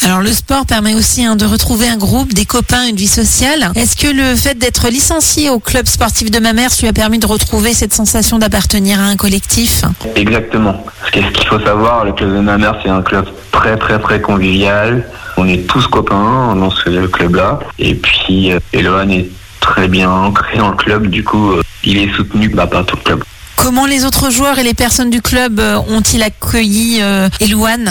Alors le sport permet aussi de retrouver un groupe, des copains, une vie sociale. Est-ce que le fait d'être licencié au club sportif de Mamers lui a permis de retrouver cette sensation d'appartenir à un collectif ? Exactement. Ce qu'il faut savoir, le club de Mamers, c'est un club très très très convivial. On est tous copains dans ce club-là. Et puis Eloane est très bien ancré dans le club. Du coup, il est soutenu par tout le club. Comment les autres joueurs et les personnes du club ont-ils accueilli Eloane ?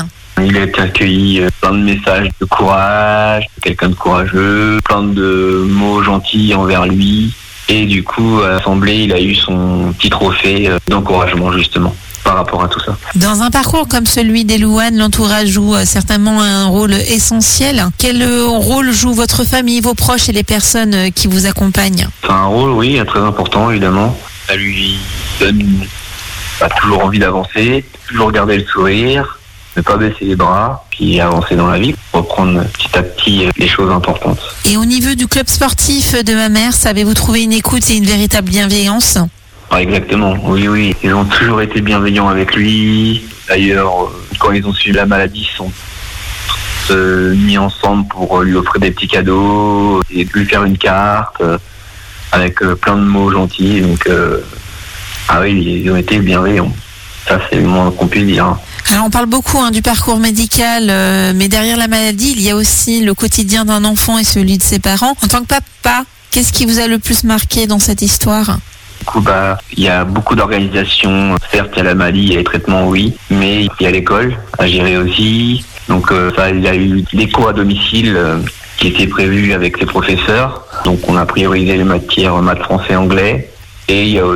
Il a été accueilli plein de messages de courage, quelqu'un de courageux, plein de mots gentils envers lui. Et du coup, à l'Assemblée, il a eu son petit trophée d'encouragement justement par rapport à tout ça. Dans un parcours comme celui d'Eloane, l'entourage joue certainement un rôle essentiel. Quel rôle joue votre famille, vos proches et les personnes qui vous accompagnent ? C'est un rôle, oui, très important évidemment. Ça lui donne toujours envie d'avancer, toujours garder le sourire, ne pas baisser les bras, puis avancer dans la vie, reprendre petit à petit les choses importantes. Et au niveau du club sportif de Mamers, avez-vous trouvé une écoute et une véritable bienveillance ? Exactement, oui. Ils ont toujours été bienveillants avec lui. D'ailleurs, quand ils ont suivi la maladie, ils sont mis ensemble pour lui offrir des petits cadeaux et lui faire une carte avec plein de mots gentils. Donc, ils ont été bienveillants. Ça, c'est le moins qu'on puisse dire. Alors on parle beaucoup du parcours médical, mais derrière la maladie, il y a aussi le quotidien d'un enfant et celui de ses parents. En tant que papa, qu'est-ce qui vous a le plus marqué dans cette histoire ? Du coup, il y a beaucoup d'organisations. Certes, il y a la maladie, il y a les traitements, oui, mais il y a l'école à gérer aussi. Donc, il y a eu les cours à domicile qui étaient prévus avec les professeurs. Donc, on a priorisé les matières maths, français, anglais. Et il y a